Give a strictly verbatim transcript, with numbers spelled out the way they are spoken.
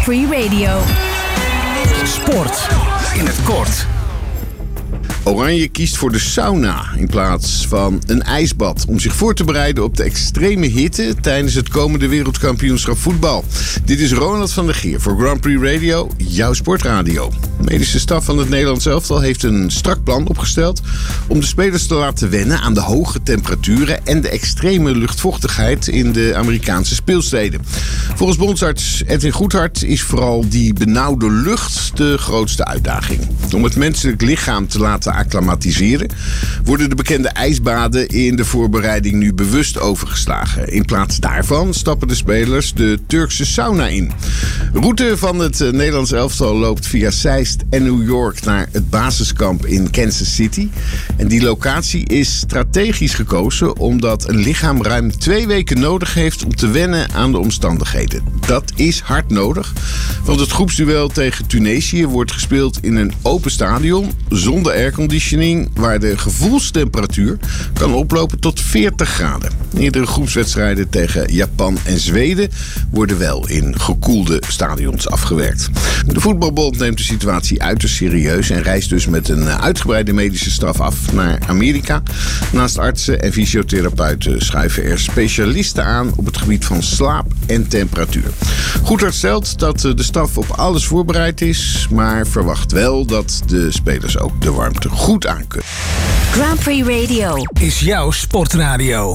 Prix Radio. Sport in het kort. Oranje kiest voor de sauna in plaats van een ijsbad om zich voor te bereiden op de extreme hitte tijdens het komende wereldkampioenschap voetbal. Dit is Ronald van der Geer voor Grand Prix Radio, jouw sportradio. De medische staf van het Nederlands elftal heeft een strak plan opgesteld om de spelers te laten wennen aan de hoge temperaturen en de extreme luchtvochtigheid in de Amerikaanse speelsteden. Volgens bondsarts Edwin Goedhart is vooral die benauwde lucht de grootste uitdaging. Om het menselijk lichaam te laten acclimatiseren, worden de bekende ijsbaden in de voorbereiding nu bewust overgeslagen. In plaats daarvan stappen de spelers de Turkse sauna in. De route van het Nederlands elftal loopt via Zeist en New York naar het basiskamp in Kansas City. En die locatie is strategisch gekozen omdat een lichaam ruim twee weken nodig heeft om te wennen aan de omstandigheden. Dat is hard nodig, want het groepsduel tegen Tunesië wordt gespeeld in een open stadion zonder airconditioning, waar de gevoelstemperatuur kan oplopen tot veertig graden. Eerdere groepswedstrijden tegen Japan en Zweden worden wel in gekoelde stadions afgewerkt. De Voetbalbond neemt de situatie uiterst serieus en reist dus met een uitgebreide medische staf af naar Amerika. Naast artsen en fysiotherapeuten schuiven er specialisten aan op het gebied van slaap en temperatuur. Goedhart stelt dat de staf op alles voorbereid is, maar verwacht wel dat de spelers ook de warmte goed aankunnen. Grand Prix Radio Is jouw sportradio.